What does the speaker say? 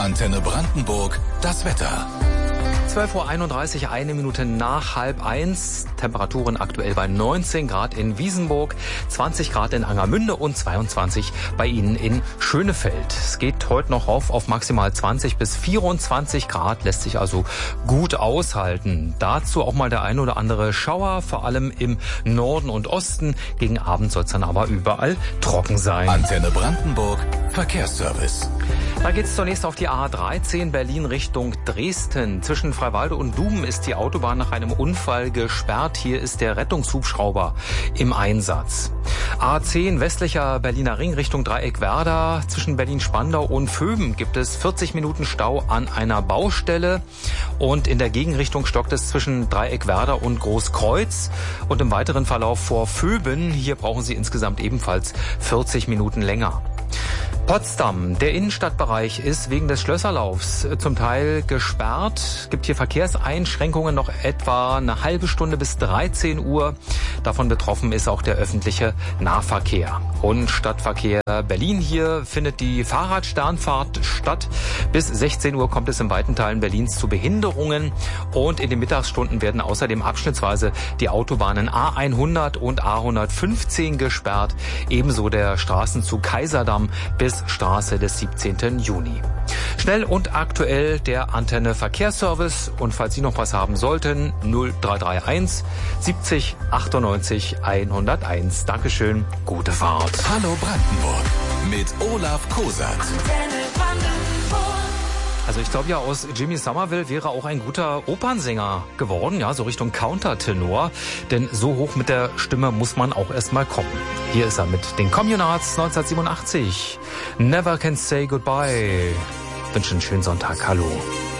Antenne Brandenburg, das Wetter. 12:31 Uhr, 1 Minute nach 12:30. Temperaturen aktuell bei 19 Grad in Wiesenburg, 20 Grad in Angermünde und 22 bei Ihnen in Schönefeld. Es geht heute noch auf maximal 20 bis 24 Grad, lässt sich also gut aushalten. Dazu auch mal der ein oder andere Schauer, vor allem im Norden und Osten. Gegen Abend soll es dann aber überall trocken sein. Antenne Brandenburg, Verkehrsservice. Da geht es zunächst auf die A13 Berlin Richtung Dresden. Zwischen Freiwalde und Duben ist die Autobahn nach einem Unfall gesperrt. Hier ist der Rettungshubschrauber im Einsatz. A10 westlicher Berliner Ring Richtung Dreieckwerder. Zwischen Berlin-Spandau und Vöben gibt es 40 Minuten Stau an einer Baustelle. Und in der Gegenrichtung stockt es zwischen Dreieckwerder und Großkreuz. Und im weiteren Verlauf vor Vöben. Hier brauchen Sie insgesamt ebenfalls 40 Minuten länger. Potsdam, der Innenstadtbereich ist wegen des Schlösserlaufs zum Teil gesperrt. Gibt hier Verkehrseinschränkungen noch etwa eine halbe Stunde bis 13 Uhr. Davon betroffen ist auch der öffentliche Nahverkehr. Und Stadtverkehr Berlin, hier findet die Fahrradsternfahrt statt. Bis 16 Uhr kommt es in weiten Teilen Berlins zu Behinderungen. Und in den Mittagsstunden werden außerdem abschnittsweise die Autobahnen A100 und A115 gesperrt. Ebenso der Straßenzug Kaiserdamm bis Straße des 17. Juni. Schnell und aktuell der Antenne Verkehrsservice. Und falls Sie noch was haben sollten, 0331 70 98 101. Dankeschön, gute Fahrt. Hallo Brandenburg mit Olaf Kosat. Also ich glaube ja, aus Jimmy Somerville wäre auch ein guter Opernsänger geworden, ja, so Richtung Countertenor. Denn so hoch mit der Stimme muss man auch erstmal kommen. Hier ist er mit den Communards 1987. Never Can Say Goodbye. Ich wünsche einen schönen Sonntag. Hallo.